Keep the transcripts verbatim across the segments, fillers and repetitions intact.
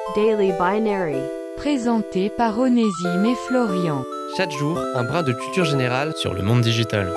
Daily Binary. Présenté par Onésime et Florian. Chaque jour, un brin de culture générale sur le monde digital.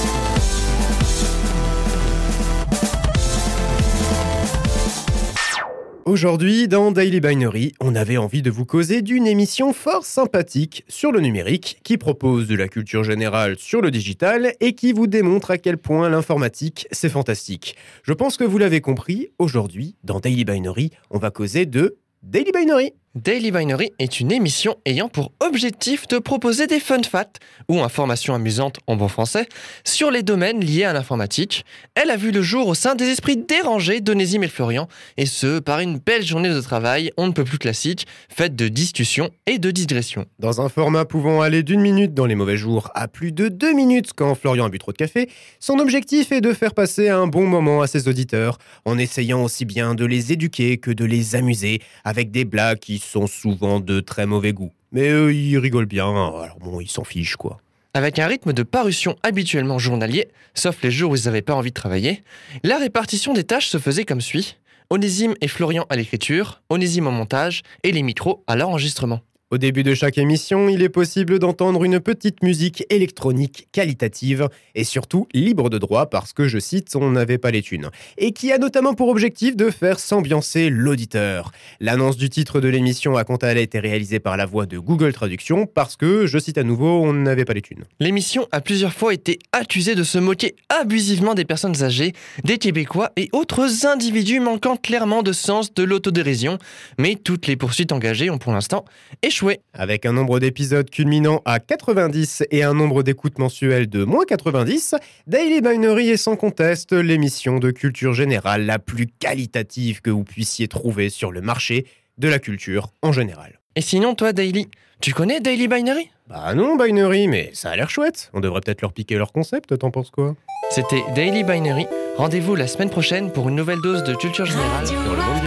Aujourd'hui, dans Daily Binary, on avait envie de vous causer d'une émission fort sympathique sur le numérique qui propose de la culture générale sur le digital et qui vous démontre à quel point l'informatique, c'est fantastique. Je pense que vous l'avez compris, aujourd'hui, dans Daily Binary, on va causer de Daily Binary. Daily Binary est une émission ayant pour objectif de proposer des fun facts, ou informations amusantes en bon français, sur les domaines liés à l'informatique. Elle a vu le jour au sein des esprits dérangés d'Onésime et Florian, et ce, par une belle journée de travail, on ne peut plus classique, faite de discussions et de digressions. Dans un format pouvant aller d'une minute dans les mauvais jours à plus de deux minutes quand Florian a bu trop de café, son objectif est de faire passer un bon moment à ses auditeurs, en essayant aussi bien de les éduquer que de les amuser, avec des blagues qui sont souvent de très mauvais goût. Mais eux, ils rigolent bien, alors bon, ils s'en fichent, quoi. Avec un rythme de parution habituellement journalier, sauf les jours où ils n'avaient pas envie de travailler, la répartition des tâches se faisait comme suit. Onésime et Florian à l'écriture, Onésime au montage et les micros à l'enregistrement. Au début de chaque émission, il est possible d'entendre une petite musique électronique qualitative et surtout libre de droit parce que, je cite, on n'avait pas les thunes. Et qui a notamment pour objectif de faire s'ambiancer l'auditeur. L'annonce du titre de l'émission a quant à elle été réalisée par la voix de Google Traduction parce que, je cite à nouveau, on n'avait pas les thunes. L'émission a plusieurs fois été accusée de se moquer abusivement des personnes âgées, des Québécois et autres individus manquant clairement de sens de l'autodérision, mais toutes les poursuites engagées ont pour l'instant échoué. Avec un nombre d'épisodes culminant à quatre-vingt-dix et un nombre d'écoutes mensuelles de moins quatre-vingt-dix, Daily Binary est sans conteste l'émission de culture générale la plus qualitative que vous puissiez trouver sur le marché de la culture en général. Et sinon, toi, Daily, tu connais Daily Binary ? Bah non, Binary, mais ça a l'air chouette. On devrait peut-être leur piquer leur concept, t'en penses quoi ? C'était Daily Binary. Rendez-vous la semaine prochaine pour une nouvelle dose de culture générale sur le monde digital.